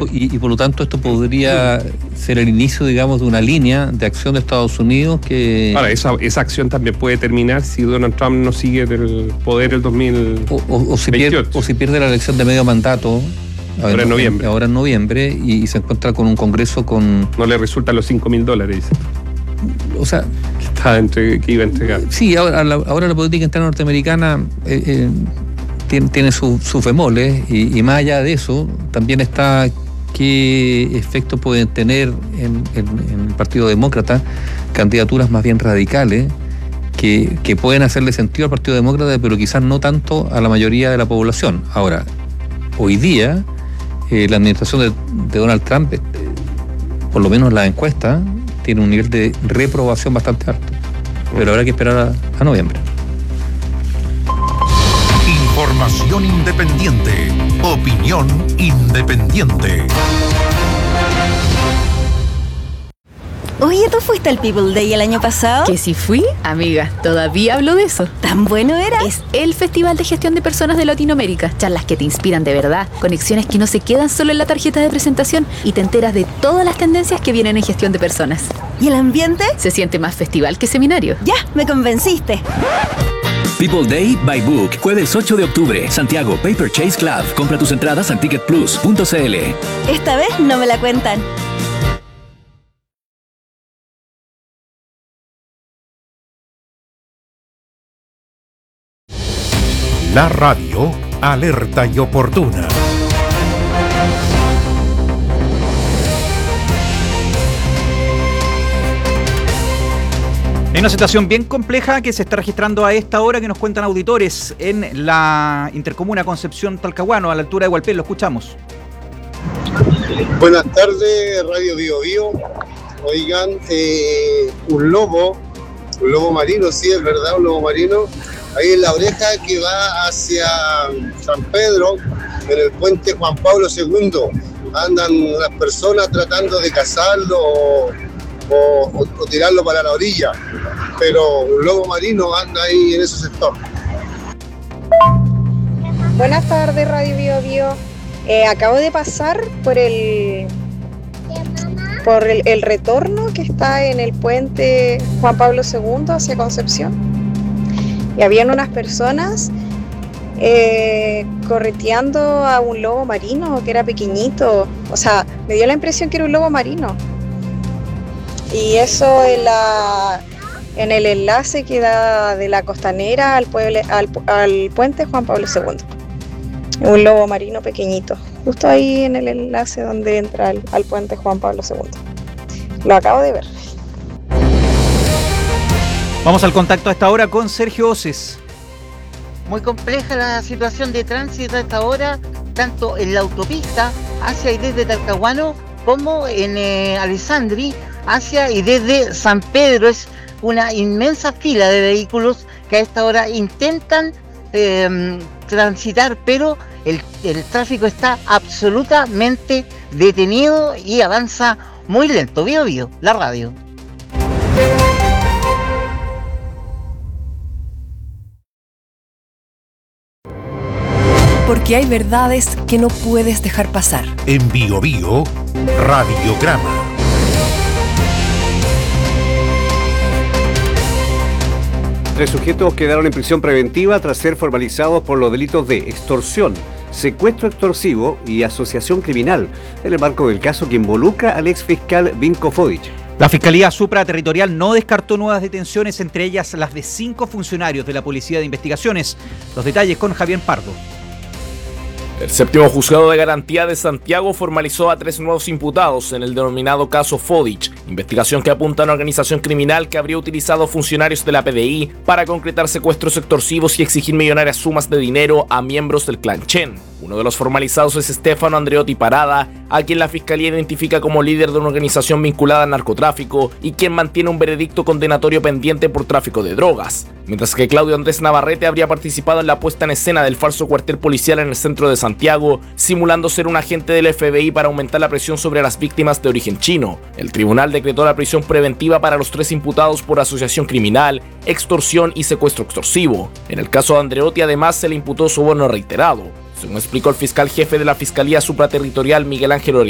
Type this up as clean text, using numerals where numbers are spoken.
Y por lo tanto esto podría ser el inicio, digamos, de una línea de acción de Estados Unidos que... Ahora, esa acción también puede terminar si Donald Trump no sigue en el poder el 2028. O si pierde la elección de medio mandato. Ahora en noviembre. Y se encuentra con un Congreso con... No le resultan los $5.000, dice. O sea... que iba a entregar. Sí, ahora la política interna norteamericana tiene sus bemoles y más allá de eso también está qué efecto pueden tener en el Partido Demócrata candidaturas más bien radicales que pueden hacerle sentido al Partido Demócrata, pero quizás no tanto a la mayoría de la población. Ahora, hoy día la administración de Donald Trump, por lo menos en la encuesta, tiene un nivel de reprobación bastante alto, pero habrá que esperar a noviembre. Información independiente, opinión independiente. Oye, ¿tú fuiste al People Day el año pasado? ¿Que si fui? Amiga, todavía hablo de eso. ¿Tan bueno era? Es el Festival de Gestión de Personas de Latinoamérica. Charlas que te inspiran de verdad, conexiones que no se quedan solo en la tarjeta de presentación y te enteras de todas las tendencias que vienen en gestión de personas. ¿Y el ambiente? Se siente más festival que seminario. Ya, me convenciste. People Day by Book, jueves 8 de octubre, Santiago Paper Chase Club. Compra tus entradas en ticketplus.cl. Esta vez no me la cuentan. La radio alerta y oportuna. Hay una situación bien compleja que se está registrando a esta hora que nos cuentan auditores en la intercomuna Concepción-Talcahuano, a la altura de Hualpén. Lo escuchamos. Buenas tardes, Radio Bio Bio. Oigan, un lobo marino, sí, es verdad, un lobo marino, ahí en la oreja que va hacia San Pedro, en el puente Juan Pablo II. Andan las personas tratando de cazarlo o tirarlo para la orilla, pero un lobo marino anda ahí en ese sector. Buenas tardes, Radio Bio Bio. Acabo de pasar por el retorno que está en el puente Juan Pablo II hacia Concepción, y habían unas personas correteando a un lobo marino que era pequeñito. O sea, me dio la impresión que era un lobo marino. Y eso en el enlace que da de la Costanera al puente Juan Pablo II. Un lobo marino pequeñito, justo ahí en el enlace donde entra al puente Juan Pablo II. Lo acabo de ver. Vamos al contacto a esta hora con Sergio Oces. Muy compleja la situación de tránsito a esta hora, tanto en la autopista hacia y desde Talcahuano como en Alessandri hacia y desde San Pedro. Es una inmensa fila de vehículos que a esta hora intentan transitar, pero el tráfico está absolutamente detenido y avanza muy lento. Bio Bio, la radio. Porque hay verdades que no puedes dejar pasar. En Bio Bio, Radiograma. Tres sujetos quedaron en prisión preventiva tras ser formalizados por los delitos de extorsión, secuestro extorsivo y asociación criminal, en el marco del caso que involucra al exfiscal Vinko Fodic. La Fiscalía Supraterritorial no descartó nuevas detenciones, entre ellas las de 5 funcionarios de la Policía de Investigaciones. Los detalles con Javier Pardo. El séptimo juzgado de garantía de Santiago formalizó a 3 nuevos imputados en el denominado caso Fodic, investigación que apunta a una organización criminal que habría utilizado funcionarios de la PDI para concretar secuestros extorsivos y exigir millonarias sumas de dinero a miembros del clan Chen. Uno de los formalizados es Stefano Andreotti Parada, a quien la Fiscalía identifica como líder de una organización vinculada al narcotráfico y quien mantiene un veredicto condenatorio pendiente por tráfico de drogas. Mientras que Claudio Andrés Navarrete habría participado en la puesta en escena del falso cuartel policial en el centro de Santiago, simulando ser un agente del FBI para aumentar la presión sobre las víctimas de origen chino. El tribunal decretó la prisión preventiva para los 3 imputados por asociación criminal, extorsión y secuestro extorsivo. En el caso de Andreotti, además, se le imputó soborno reiterado. Según explicó el fiscal jefe de la Fiscalía Supraterritorial, Miguel Ángel